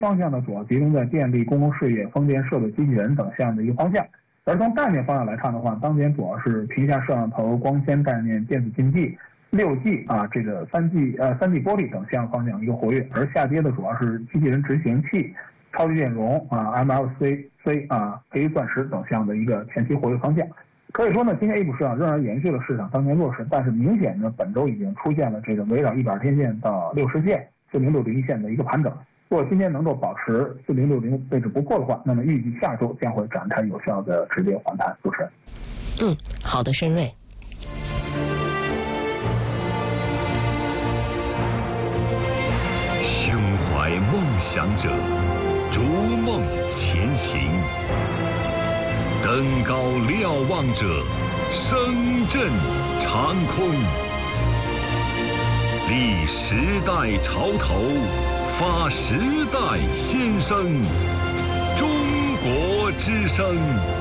方向呢主要集中在电力、公共事业、风电设备、机器人等项的一个方向。而从概念方向来看的话，当前主要是屏下摄像头、光纤概念、电子竞技、6G 这个3G 玻璃等项方向一个活跃，而下跌的主要是机器人执行器、超级电容MLCC 黑钻石等项的一个前期活跃方向。可以说呢，今天 A 股市场仍然延续了市场当前弱势，但是明显呢，本周已经出现了这个围绕120天线到60线、40601线的一个盘整。如果今天能够保持4060位置不破的话，那么预计下周将会展开有效的止跌反弹。主持人， 好的，申瑞。 胸怀梦想者，逐梦前行；登高瞭望者，声震长空。立时代潮头，发时代先声，中国之声。